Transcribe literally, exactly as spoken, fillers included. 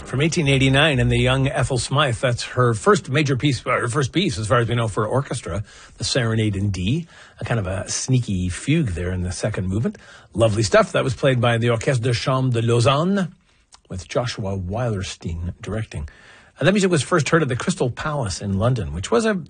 from eighteen eighty-nine, and the young Ethel Smythe. That's her first major piece, or her first piece, as far as we know, for orchestra, the Serenade in D, a kind of a sneaky fugue there in the second movement. Lovely stuff. That was played by the Orchestre de Chambre de Lausanne, with Joshua Weilerstein directing. And that music was first heard at the Crystal Palace in London, which was a